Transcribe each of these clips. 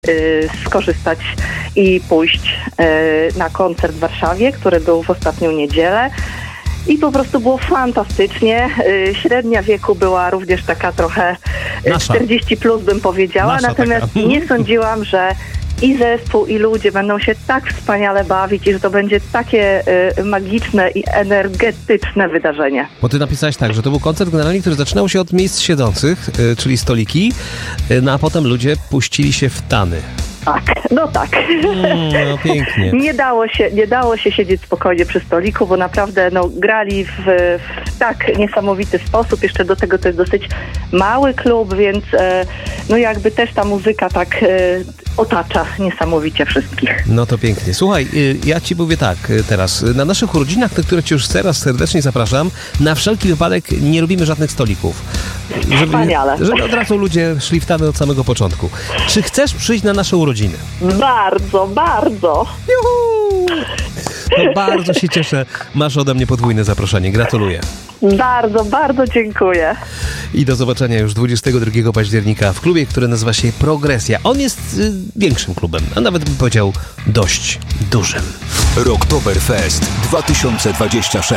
skorzystać i pójść na koncert w Warszawie, który był w ostatnią niedzielę. I po prostu było fantastycznie. Średnia wieku była również taka trochę 40 plus, bym powiedziała. Natomiast nie sądziłam, że i zespół, i ludzie będą się tak wspaniale bawić i że to będzie takie magiczne i energetyczne wydarzenie. Bo ty napisałeś tak, że to był koncert generalnie, który zaczynał się od miejsc siedzących, czyli stoliki, no a potem ludzie puścili się w tany. Tak, no tak. No pięknie. Nie dało się siedzieć spokojnie przy stoliku, bo naprawdę grali w tak niesamowity sposób. Jeszcze do tego to jest dosyć mały klub, więc jakby też ta muzyka tak otacza niesamowicie wszystkich. No to pięknie. Słuchaj, ja ci mówię tak teraz. Na naszych urodzinach, na które cię już teraz serdecznie zapraszam, na wszelki wypadek nie robimy żadnych stolików. Żeby od razu ludzie szli w tany od samego początku. Czy chcesz przyjść na nasze urodziny? Bardzo, bardzo. Juhu! No bardzo się cieszę. Masz ode mnie podwójne zaproszenie. Gratuluję. Bardzo, bardzo dziękuję. I do zobaczenia już 22 października w klubie, który nazywa się Progresja. On jest większym klubem, a nawet bym powiedział dość dużym. Rocktoberfest 2026.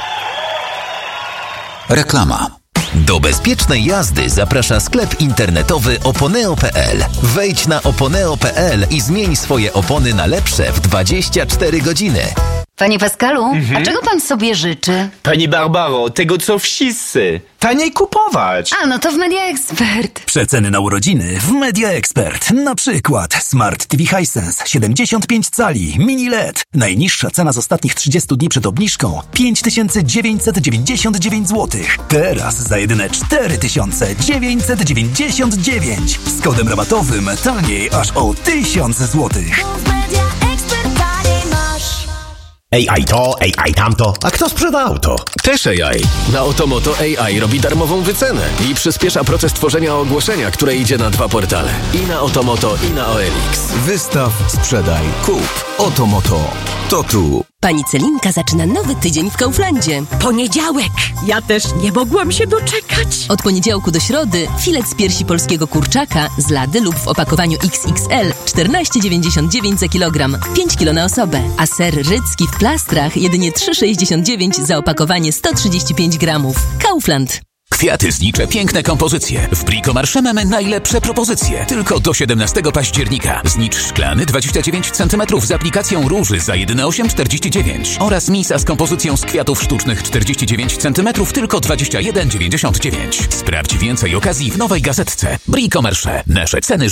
Reklama. Do bezpiecznej jazdy zaprasza sklep internetowy oponeo.pl. Wejdź na oponeo.pl i zmień swoje opony na lepsze w 24 godziny. Panie Pascalu, a czego pan sobie życzy? Pani Barbaro, tego co wszyscy. Taniej kupować. A, no to w Media Expert. Przeceny na urodziny w Media Expert. Na przykład Smart TV Hisense 75 cali, mini LED. Najniższa cena z ostatnich 30 dni przed obniżką 5999 zł. Teraz za jedyne 4999. Z kodem rabatowym taniej aż o 1000 zł. AI to, AI tamto, a kto sprzeda auto? Też AI. Na Otomoto AI robi darmową wycenę i przyspiesza proces tworzenia ogłoszenia, które idzie na 2 portale. I na Otomoto, i na OLX. Wystaw, sprzedaj, kup. Otomoto. To tu. Pani Celinka zaczyna nowy tydzień w Kauflandzie. Poniedziałek! Ja też nie mogłam się doczekać. Od poniedziałku do środy filet z piersi polskiego kurczaka z lady lub w opakowaniu XXL 14,99 za kilogram, 5 kg na osobę. A ser rycki w plastrach jedynie 3,69 za opakowanie 135 gramów. Kaufland. Kwiaty znicze, piękne kompozycje. W Brico-Marché mamy najlepsze propozycje. Tylko do 17 października. Znicz szklany 29 cm z aplikacją róży za jedyne 8,49 oraz misa z kompozycją z kwiatów sztucznych 49 cm tylko 21,99. Sprawdź więcej okazji w nowej gazetce. Brico-Marché. Nasze ceny